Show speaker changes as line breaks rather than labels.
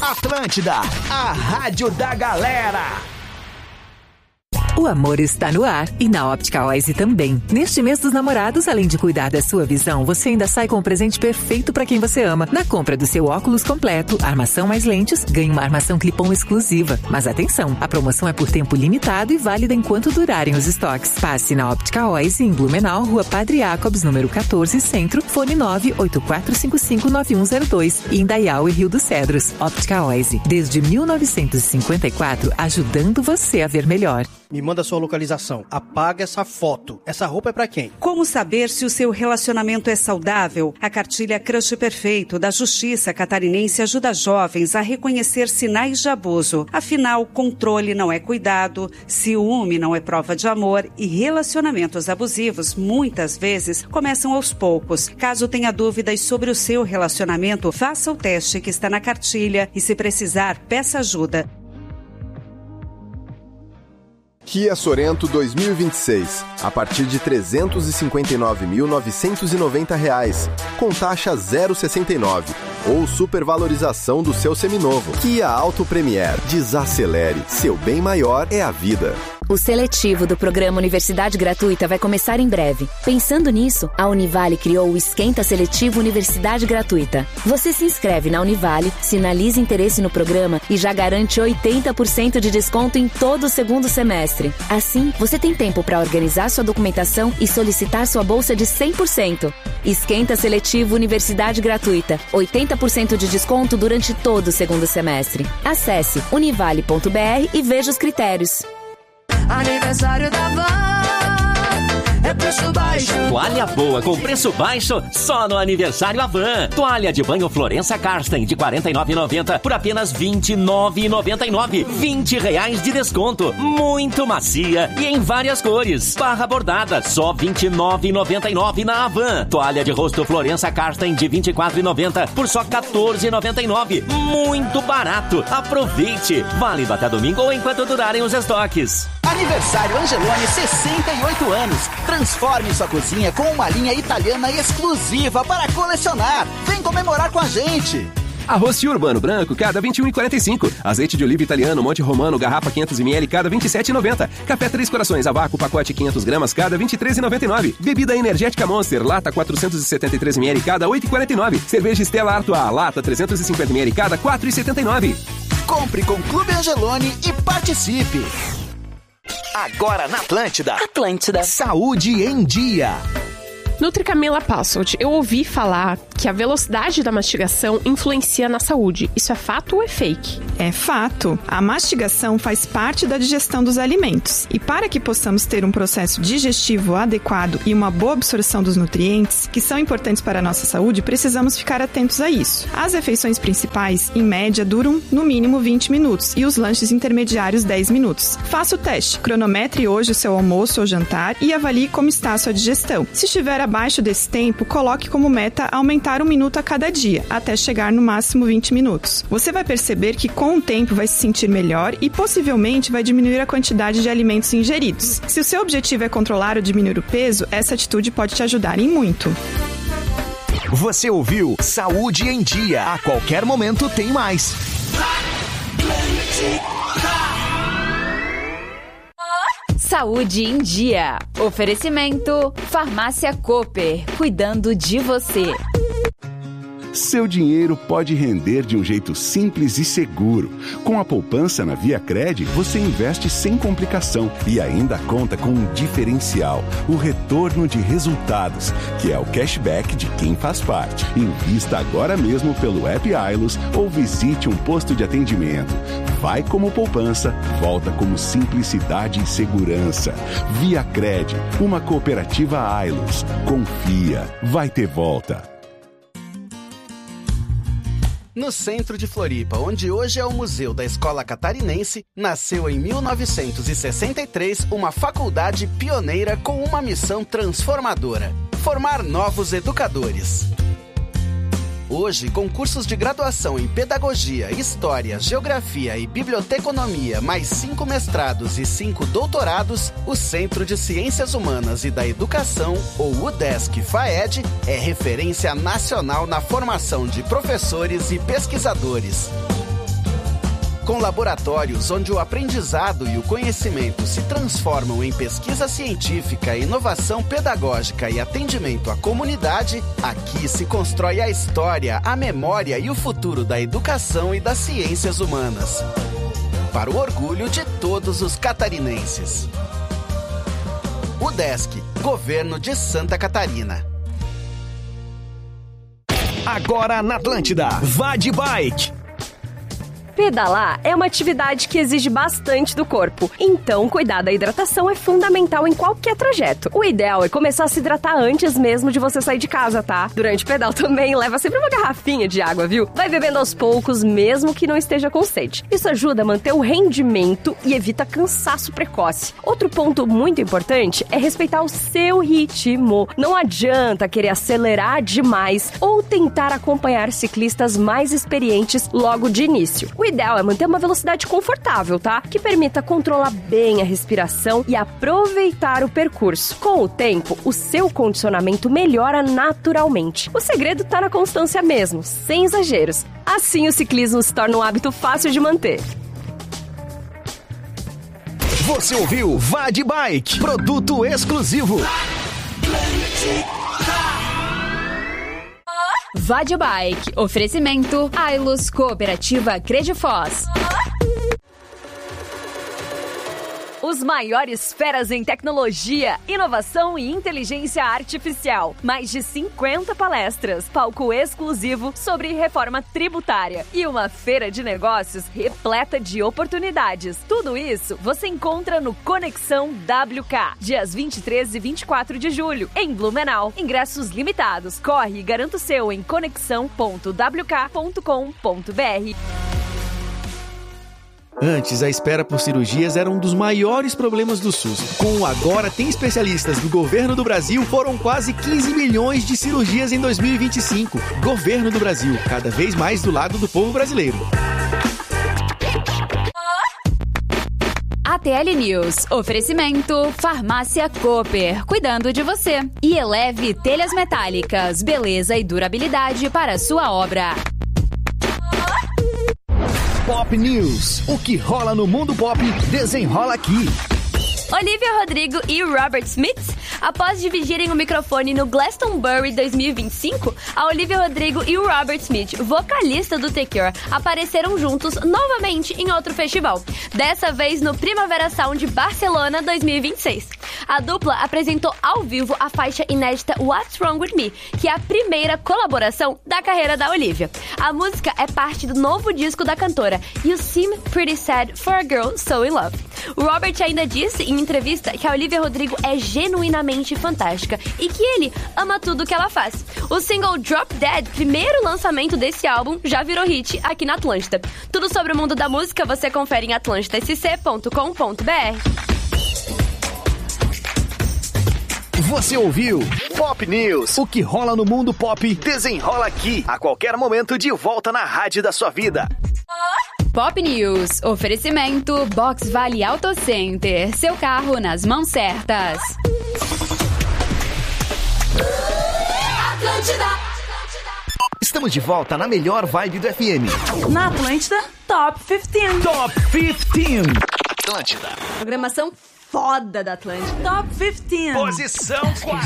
Atlântida, a rádio da galera.
O amor está no ar e na Óptica Oise também. Neste mês dos namorados, além de cuidar da sua visão, você ainda sai com o presente perfeito para quem você ama. Na compra do seu óculos completo, armação mais lentes, ganhe uma armação clip-on exclusiva. Mas atenção, a promoção é por tempo limitado e válida enquanto durarem os estoques. Passe na Óptica Oise em Blumenau, Rua Padre Jacobs, número 14, Centro, fone 984559102 e em Dayal e Rio dos Cedros. Óptica Oise, desde 1954, ajudando você a ver melhor.
Me manda sua localização. Apaga essa foto. Essa roupa é pra quem?
Como saber se o seu relacionamento é saudável? A cartilha Crush Perfeito da Justiça Catarinense ajuda jovens a reconhecer sinais de abuso. Afinal, controle não é cuidado, ciúme não é prova de amor e relacionamentos abusivos muitas vezes começam aos poucos. Caso tenha dúvidas sobre o seu relacionamento, faça o teste que está na cartilha e, se precisar, peça ajuda.
Kia Sorento 2026, a partir de R$ 359.990, com taxa 0,69 ou supervalorização do seu seminovo. Kia Auto Premier, desacelere, seu bem maior é a vida.
O seletivo do programa Universidade Gratuita vai começar em breve. Pensando nisso, a Univale criou o Esquenta Seletivo Universidade Gratuita. Você se inscreve na Univale, sinaliza interesse no programa e já garante 80% de desconto em todo o segundo semestre. Assim, você tem tempo para organizar sua documentação e solicitar sua bolsa de 100%. Esquenta Seletivo Universidade Gratuita. 80% de desconto durante todo o segundo semestre. Acesse univale.br e veja os critérios.
Aniversário da Van é preço baixo.
Toalha boa com preço baixo só no Aniversário Avan. Toalha de banho Florença Karsten de R$ 49,90 por apenas R$ 29,99. R$20 de desconto. Muito macia e em várias cores. Barra bordada só R$ 29,99 na Avan. Toalha de rosto Florença Karsten de R$ 24,90 por só R$ 14,99. Muito barato. Aproveite. Válido até domingo ou enquanto durarem os estoques.
Aniversário Angeloni, 68 anos. Transforme sua cozinha com uma linha italiana exclusiva para colecionar. Vem comemorar com a gente.
Arroz Urbano branco, cada R$ 21,45. Azeite de oliva italiano Monte Romano, garrafa 500ml, cada R$ 27,90. Café Três Corações, a vácuo, pacote 500 gramas, cada R$ 23,99. Bebida energética Monster, lata 473ml, cada R$ 8,49. Cerveja Stella Artois, lata 350ml, cada R$ 4,79.
Compre com Clube Angeloni e participe. Agora na Atlântida. Saúde em Dia.
Nutricamila Passolt, eu ouvi falar que a velocidade da mastigação influencia na saúde. Isso é fato ou é fake?
É fato. A mastigação faz parte da digestão dos alimentos. E para que possamos ter um processo digestivo adequado e uma boa absorção dos nutrientes, que são importantes para a nossa saúde, precisamos ficar atentos a isso. As refeições principais, em média, duram no mínimo 20 minutos e os lanches intermediários 10 minutos. Faça o teste. Cronometre hoje o seu almoço ou jantar e avalie como está a sua digestão. Se estiver abaixo desse tempo, coloque como meta aumentar 1 minuto a cada dia, até chegar no máximo 20 minutos. Você vai perceber que com o tempo vai se sentir melhor e possivelmente vai diminuir a quantidade de alimentos ingeridos. Se o seu objetivo é controlar ou diminuir o peso, essa atitude pode te ajudar em muito.
Você ouviu Saúde em Dia. A qualquer momento tem mais.
Saúde em Dia. Oferecimento Farmácia Cooper, cuidando de você.
Seu dinheiro pode render de um jeito simples e seguro. Com a poupança na ViaCred, você investe sem complicação e ainda conta com um diferencial, o retorno de resultados, que é o cashback de quem faz parte. Invista agora mesmo pelo app Ailos ou visite um posto de atendimento. Vai como poupança, volta como simplicidade e segurança. ViaCred, uma cooperativa Ailos. Confia, vai ter volta.
No centro de Floripa, onde hoje é o Museu da Escola Catarinense, nasceu em 1963 uma faculdade pioneira com uma missão transformadora: formar novos educadores. Hoje, com cursos de graduação em Pedagogia, História, Geografia e Biblioteconomia, mais 5 mestrados e 5 doutorados, o Centro de Ciências Humanas e da Educação, ou UDESC-FAED, é referência nacional na formação de professores e pesquisadores. Com laboratórios onde o aprendizado e o conhecimento se transformam em pesquisa científica, inovação pedagógica e atendimento à comunidade, aqui se constrói a história, a memória e o futuro da educação e das ciências humanas. Para o orgulho de todos os catarinenses. UDESC, Governo de Santa Catarina.
Agora na Atlântida, vá de bike.
Pedalar é uma atividade que exige bastante do corpo, então cuidar da hidratação é fundamental em qualquer trajeto. O ideal é começar a se hidratar antes mesmo de você sair de casa, tá? Durante o pedal também, leva sempre uma garrafinha de água, viu? Vai bebendo aos poucos, mesmo que não esteja com sede. Isso ajuda a manter o rendimento e evita cansaço precoce. Outro ponto muito importante é respeitar o seu ritmo. Não adianta querer acelerar demais ou tentar acompanhar ciclistas mais experientes logo de início. O ideal é manter uma velocidade confortável, tá? Que permita controlar bem a respiração e aproveitar o percurso. Com o tempo, o seu condicionamento melhora naturalmente. O segredo tá na constância mesmo, sem exageros. Assim, o ciclismo se torna um hábito fácil de manter.
Você ouviu Vá de Bike, produto exclusivo.
Vá de Bike, oferecimento Ailus Cooperativa Credifoz. Os maiores feras em tecnologia, inovação e inteligência artificial. Mais de 50 palestras, palco exclusivo sobre reforma tributária e uma feira de negócios repleta de oportunidades. Tudo isso você encontra no Conexão WK, dias 23 e 24 de julho, em Blumenau. Ingressos limitados. Corre e garanta o seu em conexão.wk.com.br.
Antes, a espera por cirurgias era um dos maiores problemas do SUS. Com o Agora Tem Especialistas do Governo do Brasil, foram quase 15 milhões de cirurgias em 2025. Governo do Brasil, cada vez mais do lado do povo brasileiro.
ATL News. Oferecimento Farmácia Cooper, cuidando de você. E Eleve Telhas Metálicas, beleza e durabilidade para a sua obra.
Pop News. O que rola no mundo pop, desenrola aqui.
Olivia Rodrigo e Robert Smith, após dividirem o microfone no Glastonbury 2025, a Olivia Rodrigo e o Robert Smith, vocalista do The Cure, apareceram juntos novamente em outro festival, dessa vez no Primavera Sound Barcelona 2026. A dupla apresentou ao vivo a faixa inédita What's Wrong With Me, que é a primeira colaboração da carreira da Olivia. A música é parte do novo disco da cantora, You Seem Pretty Sad for a Girl So In Love. O Robert ainda disse em entrevista que a Olivia Rodrigo é genuinamente fantástica e que ele ama tudo que ela faz. O single Drop Dead, primeiro lançamento desse álbum, já virou hit aqui na Atlântida. Tudo sobre o mundo da música você confere em atlantidasc.com.br.
Você ouviu Pop News. O que rola no mundo pop, desenrola aqui. A qualquer momento, de volta na rádio da sua vida.
Pop News. Oferecimento Box Vale Auto Center. Seu carro nas mãos certas.
Atlântida. Estamos de volta na melhor vibe do FM.
Na Atlântida, Top 15.
Top 15. Atlântida.
Programação foda da Atlântida. Top 15.
Posição 4.